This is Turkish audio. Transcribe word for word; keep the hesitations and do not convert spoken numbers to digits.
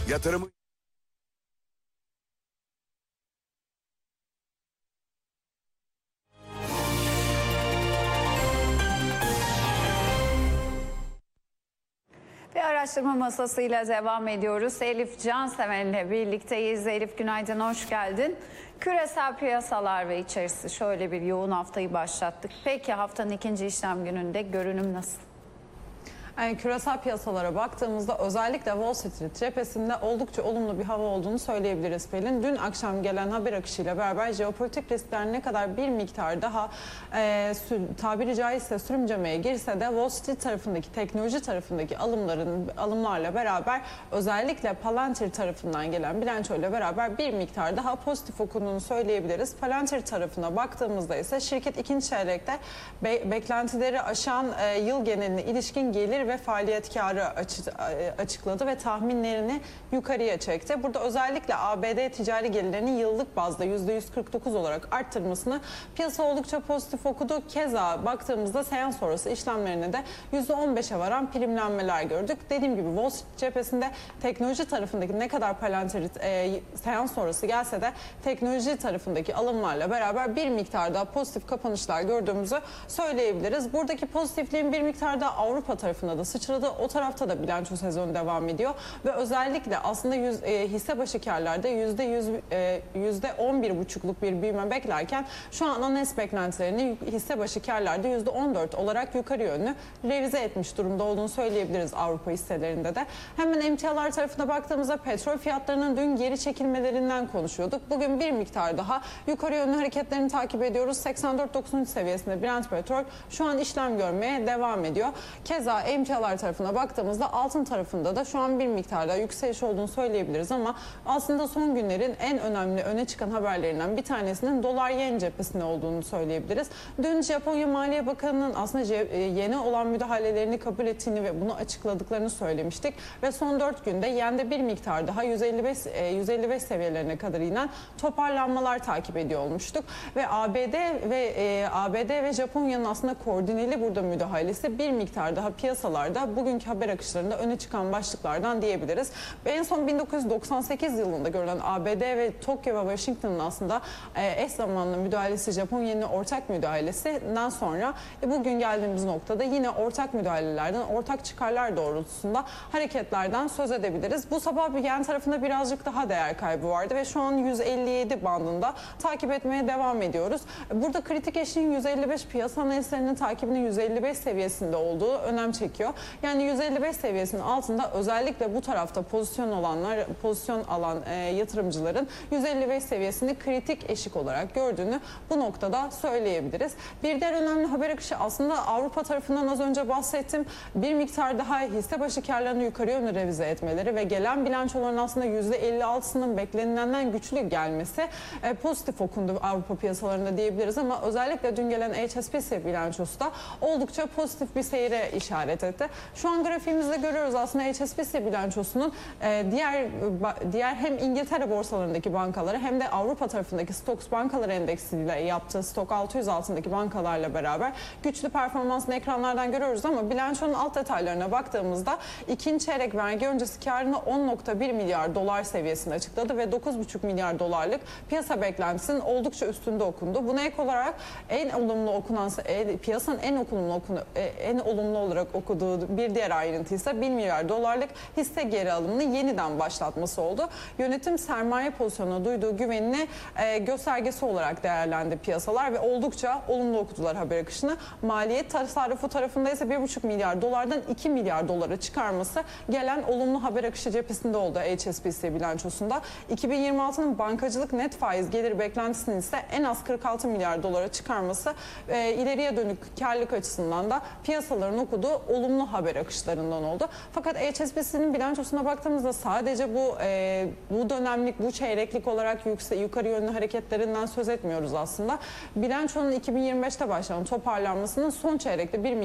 Yatırımı Ve araştırma masasıyla devam ediyoruz. Elif Canseven'le birlikteyiz. Elif, günaydın, hoş geldin. Küresel piyasalar ve içerisi şöyle bir yoğun haftayı başlattık. Peki haftanın ikinci işlem gününde görünüm nasıl? Yani küresel piyasalara baktığımızda özellikle Wall Street cephesinde oldukça olumlu bir hava olduğunu söyleyebiliriz Pelin. Dün akşam gelen haber akışıyla beraber jeopolitik riskler ne kadar bir miktar daha e, tabiri caizse sürümcemeye girse de Wall Street tarafındaki, teknoloji tarafındaki alımların alımlarla beraber özellikle Palantir tarafından gelen bilançoyla beraber bir miktar daha pozitif okunduğunu söyleyebiliriz. Palantir tarafına baktığımızda ise şirket ikinci çeyrekte be beklentileri aşan e, yıl geneline ilişkin gelir ve faaliyet karı açıkladı ve tahminlerini yukarıya çekti. Burada özellikle A B D ticari gelirlerini yıllık bazda yüzde yüz kırk dokuz olarak arttırmasını piyasa oldukça pozitif okudu. Keza baktığımızda seans sonrası işlemlerine de yüzde on beşe varan primlenmeler gördük. Dediğim gibi Wall Street cephesinde teknoloji tarafındaki ne kadar Palantir e, seans sonrası gelse de teknoloji tarafındaki alımlarla beraber bir miktar daha pozitif kapanışlar gördüğümüzü söyleyebiliriz. Buradaki pozitifliğin bir miktar daha Avrupa tarafında da sıçradı. O tarafta da bilanço sezonu devam ediyor ve özellikle aslında yüz, e, hisse başı karlarda yüzde yüz, e, yüzde on bir buçukluk bir büyüme beklerken şu an ANAS beklentilerini hisse başı karlarda yüzde on dört olarak yukarı yönlü revize etmiş durumda olduğunu söyleyebiliriz Avrupa hisselerinde de. Hemen emtialar tarafına baktığımızda petrol fiyatlarının dün geri çekilmelerinden konuşuyorduk. Bugün bir miktar daha yukarı yönlü hareketlerini takip ediyoruz. seksen dört doksan üç seviyesinde Brent petrol şu an işlem görmeye devam ediyor. Keza emtialar tarafına baktığımızda altın tarafında da şu an bir miktarda yükseliş olduğunu söyleyebiliriz ama aslında son günlerin en önemli öne çıkan haberlerinden bir tanesinin dolar yen cephesinde olduğunu söyleyebiliriz. Dün Japonya Maliye Bakanı'nın aslında yeni olan müdahalelerini kabul ettiğini ve bunu açıkladıklarını söylemiştik ve son dört günde yende bir miktar daha yüz elli beş yüz elli beş seviyelerine kadar inen toparlanmalar takip ediyor olmuştuk ve A B D ve e, A B D ve Japonya'nın aslında koordineli burada müdahalesi bir miktar daha piyasalarda bugünkü haber akışlarında öne çıkan başlıklardan diyebiliriz. Ve en son bin dokuz yüz doksan sekiz yılında görülen A B D ve Tokyo ve Washington'ın aslında e, eş zamanlı müdahalesi, Japonya'nın ortak müdahalesinden sonra e, bugün geldiğimiz noktada yine ortak müdahalelerden, ortak çıkarlar doğrultusunda hareketlerden söz edebiliriz. Bu sabah bir yen tarafında birazcık daha değer kaybı vardı ve şu an yüz elli yedi bandında takip etmeye devam ediyoruz. Burada kritik eşiğin yüz elli beş, piyasa analizlerinin takibinin yüz elli beş seviyesinde olduğu önem çekiyor. Yani yüz elli beş seviyesinin altında özellikle bu tarafta pozisyon olanlar, pozisyon alan e, yatırımcıların yüz elli beş seviyesini kritik eşik olarak gördüğünü bu noktada söyleyebiliriz. Bir diğer önemli haber akışı aslında Avrupa tarafından az önce bahsettim. Bir miktar daha hisse başı karlarını yukarı yönlü revize etmeleri ve gelen bilançoların aslında yüzde elli altısının beklenilenden güçlü gelmesi e, pozitif okundu Avrupa piyasalarında diyebiliriz ama özellikle dün gelen H S B C bilançosu da oldukça pozitif bir seyre işaret etti. Şu an grafiğimizde görüyoruz aslında H S B C bilançosunun e, diğer diğer hem İngiltere borsalarındaki bankaları hem de Avrupa tarafındaki Stoxx bankaları endeksiyle yaptığı stok altı yüz altındaki bankalarla beraber güçlü performansını ekranlardan görüyoruz ama bilançonun alt detaylarına baktığımızda ikinci çeyrek vergi öncesi karını on nokta bir milyar dolar seviyesinde açıkladı ve dokuz buçuk milyar dolarlık piyasa beklentisinin oldukça üstünde okundu. Buna ek olarak en olumlu okunan e, piyasanın en olumlu okunu, e, en olumlu olarak okuduğu bir diğer ayrıntı ise bir milyar dolarlık hisse geri alımını yeniden başlatması oldu. Yönetim sermaye pozisyonuna duyduğu güvenini e, göstergesi olarak değerlendi piyasalar ve oldukça olumlu okudular haber akışını. Maliyet tasarrufu tarafında ise bir buçuk milyar dolardan iki milyar dolara çıkarması gelen olumlu haber akışı cephesinde oldu H S B C bilançosunda. iki bin yirmi altının bankacılık net faiz gelir beklentisinin ise en az kırk altı milyar dolara çıkarması e, ileriye dönük karlılık açısından da piyasaların okuduğu olumlu haber akışlarından oldu. Fakat H S B C'nin bilançosuna baktığımızda sadece bu e, bu dönemlik, bu çeyreklik olarak yüksek, yukarı yönlü hareketlerinden söz etmiyoruz aslında. Bilançonun iki bin yirmi beşte başlayan toparlanmasının son çeyrekte bir